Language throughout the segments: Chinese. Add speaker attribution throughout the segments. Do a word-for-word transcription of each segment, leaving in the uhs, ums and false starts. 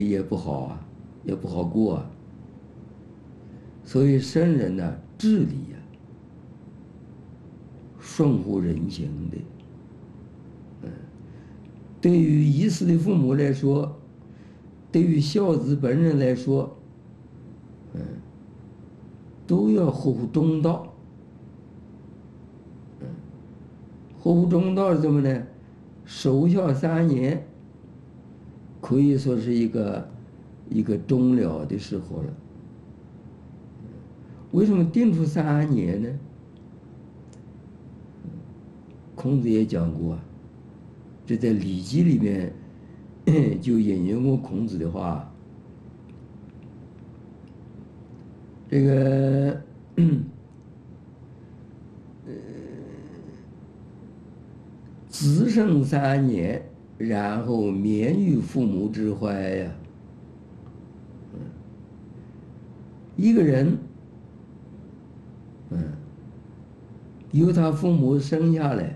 Speaker 1: 也不好啊，也不好过啊。所以圣人呢，治理呀、顺乎人情的。对于已死的父母来说，对于孝子本人来说，嗯，都要合乎中道。合乎中道是什么呢？守孝三年，可以说是一个一个终了的时候了。为什么定出三年呢？孔子也讲过啊，这在《礼记》里面就引用过孔子的话。这个，子生三年，然后免于父母之怀呀。一个人，嗯，由他父母生下来，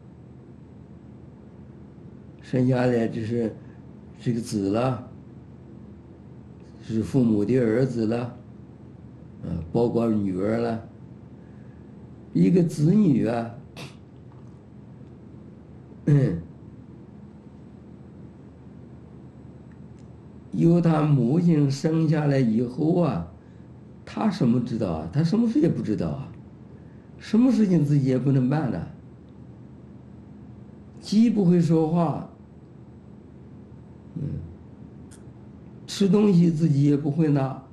Speaker 1: 生下来就是这个子了，是父母的儿子了，嗯，包括女儿了。一个子女啊，嗯，由他母亲生下来以后啊，他什么知道啊？他什么事也不知道啊，什么事情自己也不能办呢？既不会说话，嗯，吃东西自己也不会拿。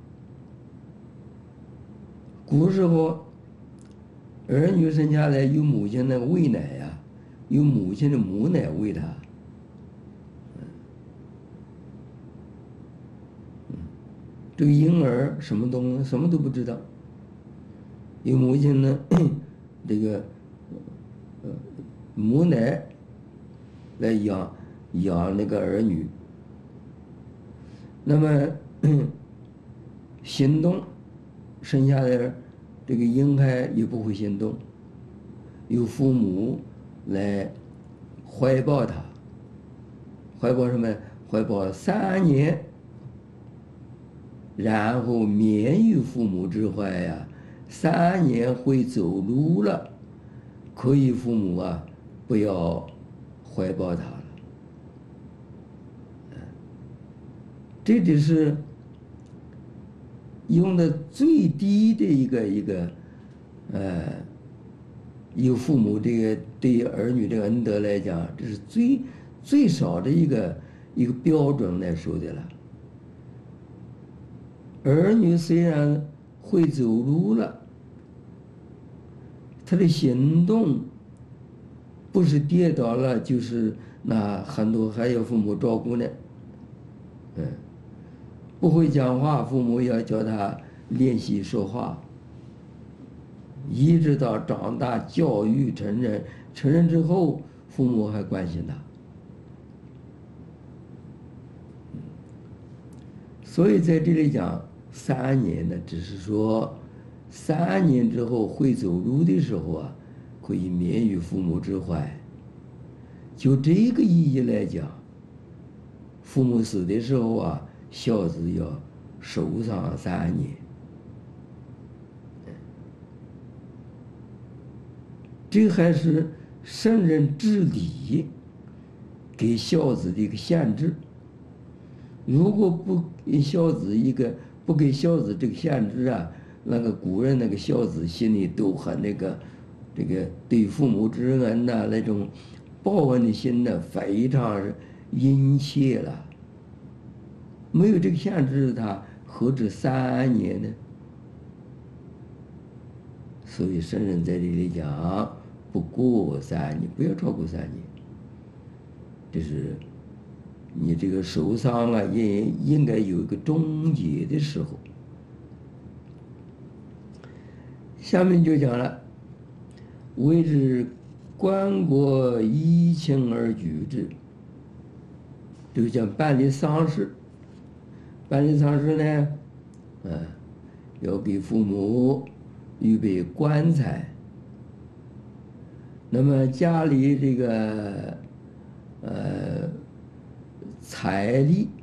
Speaker 1: 古时候，儿女生下来有母亲的喂奶呀、啊，有母亲的母奶喂他。这个婴儿什么东什么都不知道，有母亲呢，这个呃母奶来养养那个儿女。那么行动，生下来这个婴孩也不会行动，由父母来怀抱他，怀抱什么？怀抱三年，然后免于父母之怀呀。三年会走路了，可以父母啊不要怀抱他了。这只是用的最低的一个一个，呃，有父母这个对儿女的恩德来讲，这是最最少的一个一个标准来说的了。儿女虽然会走路了，他的行动不是跌倒了，就是那很多还有父母照顾呢。嗯，不会讲话，父母要教他练习说话，一直到长大教育成人，成人之后，父母还关心他。所以在这里讲三年呢，只是说三年之后会走路的时候啊，可以免于父母之怀。就这个意义来讲，父母死的时候啊，孝子要守丧三年。这还是圣人治理给孝子的一个限制。如果不给孝子一个不给孝子这个限制啊，那个古人那个孝子心里都很那个，这个对父母之恩呐、啊，那种报恩的心呢，非常殷切了。没有这个限制，他何止三年呢？所以圣人在这里讲，不过三年，不要超过三年。这是你这个守丧啊，也应该有一个终结的时候。下面就讲了，谓之棺椁依亲而举之。这个讲办理丧事，办理丧事呢，嗯，要给父母预备棺材。那么家里这个呃财力